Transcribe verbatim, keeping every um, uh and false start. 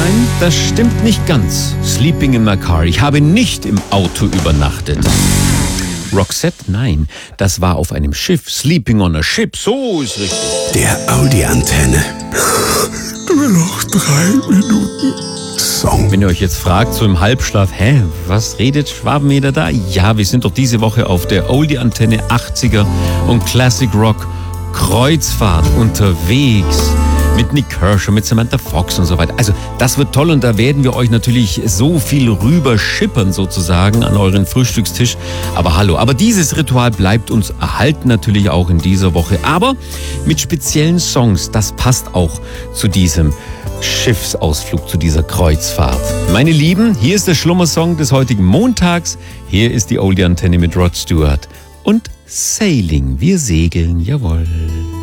Nein, das stimmt nicht ganz. Sleeping in my car. Ich habe nicht im Auto übernachtet. Roxette? Nein, das war auf einem Schiff. Sleeping on a ship, so ist richtig. Der Audi-Antenne. Nur noch drei Minuten Song. Wenn ihr euch jetzt fragt, so im Halbschlaf, hä, was redet Schwabeneder da? Ja, wir sind doch diese Woche auf der Oldie-Antenne achtziger und Classic Rock Kreuzfahrt unterwegs. Mit Nick Kershaw, mit Samantha Fox und so weiter. Also das wird toll und da werden wir euch natürlich so viel rüber schippern sozusagen an euren Frühstückstisch. Aber hallo, aber dieses Ritual bleibt uns erhalten natürlich auch in dieser Woche. Aber mit speziellen Songs, das passt auch zu diesem Schiffsausflug, zu dieser Kreuzfahrt. Meine Lieben, hier ist der Schlummersong des heutigen Montags. Hier ist die Oldie Antenne mit Rod Stewart und Sailing. Wir segeln, jawohl.